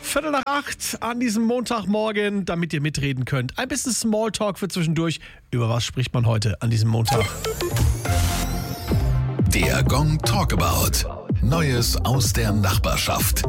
7:45 an diesem Montagmorgen, damit ihr mitreden könnt. Ein bisschen Smalltalk für zwischendurch. Über was spricht man heute an diesem Montag? Der Gong Talkabout. Neues aus der Nachbarschaft.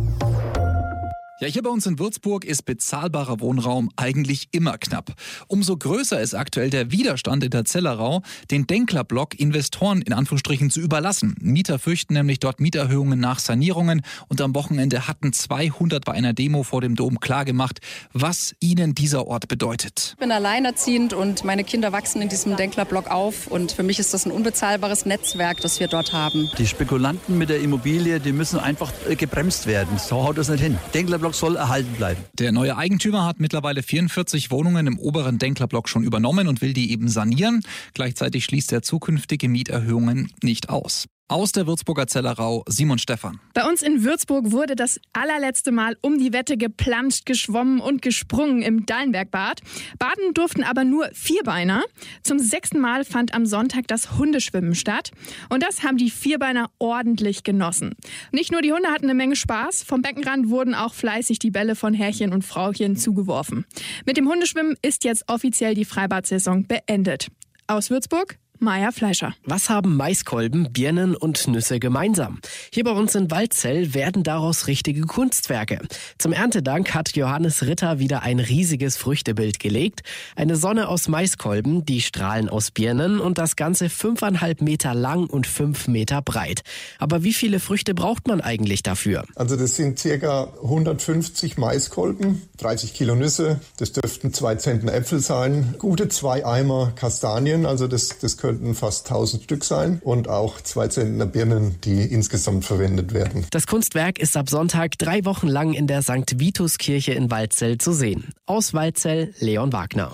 Ja, hier bei uns in Würzburg ist bezahlbarer Wohnraum eigentlich immer knapp. Umso größer ist aktuell der Widerstand in der Zellerau, den Denklerblock Investoren in Anführungsstrichen zu überlassen. Mieter fürchten nämlich dort Mieterhöhungen nach Sanierungen und am Wochenende hatten 200 bei einer Demo vor dem Dom klargemacht, was ihnen dieser Ort bedeutet. Ich bin alleinerziehend und meine Kinder wachsen in diesem Denklerblock auf und für mich ist das ein unbezahlbares Netzwerk, das wir dort haben. Die Spekulanten mit der Immobilie, die müssen einfach gebremst werden. So haut das nicht hin. Denklerblock soll erhalten bleiben. Der neue Eigentümer hat mittlerweile 44 Wohnungen im oberen Denklerblock schon übernommen und will die eben sanieren. Gleichzeitig schließt er zukünftige Mieterhöhungen nicht aus. Aus der Würzburger Zellerau, Simon Stephan. Bei uns in Würzburg wurde das allerletzte Mal um die Wette geplanscht, geschwommen und gesprungen im Dallenbergbad. Baden durften aber nur Vierbeiner. Zum 6. Mal fand am Sonntag das Hundeschwimmen statt. Und das haben die Vierbeiner ordentlich genossen. Nicht nur die Hunde hatten eine Menge Spaß. Vom Beckenrand wurden auch fleißig die Bälle von Herrchen und Frauchen zugeworfen. Mit dem Hundeschwimmen ist jetzt offiziell die Freibad-Saison beendet. Aus Würzburg, Maja Fleischer. Was haben Maiskolben, Birnen und Nüsse gemeinsam? Hier bei uns in Waldzell werden daraus richtige Kunstwerke. Zum Erntedank hat Johannes Ritter wieder ein riesiges Früchtebild gelegt. Eine Sonne aus Maiskolben, die Strahlen aus Birnen und das Ganze 5,5 Meter lang und 5 Meter breit. Aber wie viele Früchte braucht man eigentlich dafür? Also das sind circa 150 Maiskolben, 30 Kilo Nüsse, das dürften 2 Zentner Äpfel sein, gute 2 Eimer Kastanien, also das könnten fast 1000 Stück sein und auch 2 Zentner Birnen, die insgesamt verwendet werden. Das Kunstwerk ist ab Sonntag 3 Wochen lang in der St. Vitus-Kirche in Waldzell zu sehen. Aus Waldzell, Leon Wagner.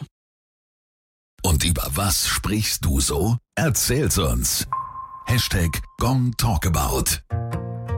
Und über was sprichst du so? Erzähl's uns. #GongTalkabout.